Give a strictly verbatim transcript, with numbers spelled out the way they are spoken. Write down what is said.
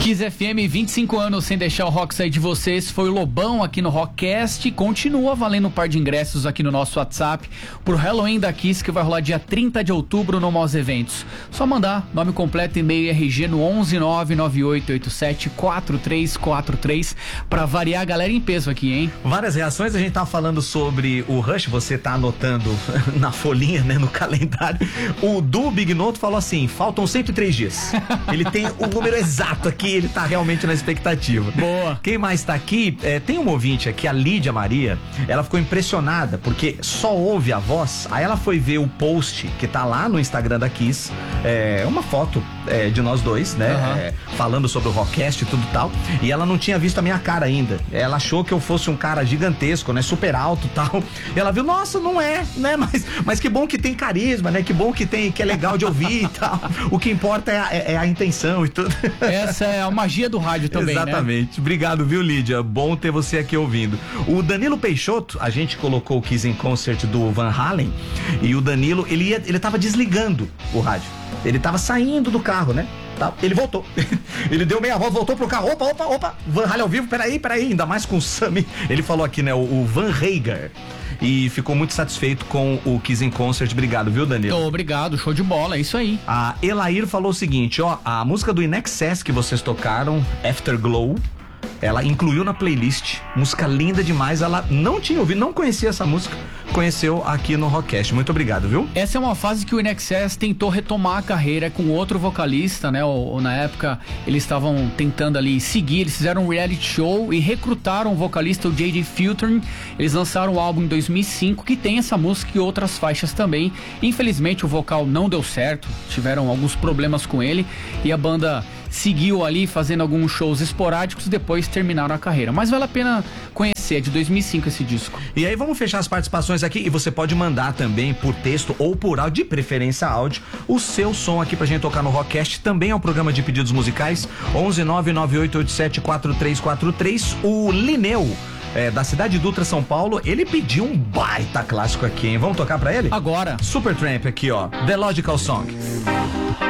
Kiss F M, vinte e cinco anos sem deixar o rock sair de vocês. Foi o Lobão aqui no Rockcast. Continua valendo um par de ingressos aqui no nosso WhatsApp pro Halloween da Kiss, que vai rolar dia trinta de outubro no Mós Eventos. Só mandar nome completo, e-mail e R G no onze nove nove oito oito sete quatro três quatro três pra variar a galera em peso aqui, hein? Várias reações. A gente tá falando sobre o Rush. Você tá anotando na folhinha, né, no calendário. O Du Bignoto falou assim: faltam cento e três dias. Ele tem o número exato aqui, ele tá realmente na expectativa. Boa. Quem mais tá aqui? É, tem um ouvinte aqui, a Lídia Maria. Ela ficou impressionada porque só ouve a voz. Aí ela foi ver o post que tá lá no Instagram da Kiss, é, uma foto é, de nós dois, né? Uhum. É, falando sobre o Rockcast e tudo tal. E ela não tinha visto a minha cara ainda. Ela achou que eu fosse um cara gigantesco, né? Super alto e tal. E ela viu, nossa, não é, né? Mas, mas que bom que tem carisma, né? Que bom que tem, que é legal de ouvir e tal. O que importa é a, é, é a intenção e tudo. Essa é a magia do rádio também, exatamente, né? Obrigado, viu, Lídia? Bom ter você aqui ouvindo. O Danilo Peixoto, a gente colocou o Kiss in Concert do Van Halen, e o Danilo, ele, ia, ele tava desligando o rádio. Ele tava saindo do carro, né? Ele voltou. Ele deu meia volta, voltou pro carro. Opa, opa, opa. Van Halen ao vivo, peraí, peraí. Ainda mais com o Sammy. Ele falou aqui, né? O, o Van Hager. E ficou muito satisfeito com o Kiss in Concert. Obrigado, viu, Danilo? Obrigado, show de bola, é isso aí. A Elair falou o seguinte, ó, a música do In Excess que vocês tocaram, Afterglow, ela incluiu na playlist, música linda demais. Ela não tinha ouvido, não conhecia essa música, conheceu aqui no Rockcast. Muito obrigado, viu? Essa é uma fase que o In Excess tentou retomar a carreira com outro vocalista, né? Ou, ou na época eles estavam tentando ali seguir, eles fizeram um reality show e recrutaram o vocalista, o J J Filtering. Eles lançaram um álbum em dois mil e cinco que tem essa música e outras faixas também. Infelizmente o vocal não deu certo, tiveram alguns problemas com ele e a banda seguiu ali fazendo alguns shows esporádicos e depois terminaram a carreira. Mas vale a pena conhecer, é de dois mil e cinco esse disco. E aí vamos fechar as participações aqui e você pode mandar também por texto ou por áudio, de preferência áudio, o seu som aqui pra gente tocar no Rockcast. Também é um programa de pedidos musicais, onze nove nove oito oito sete quatro três quatro três. O Lineu, É, da cidade de Dutra, São Paulo, ele pediu um baita clássico aqui, hein? Vamos tocar pra ele? Agora. Supertramp aqui, ó, The Logical Song.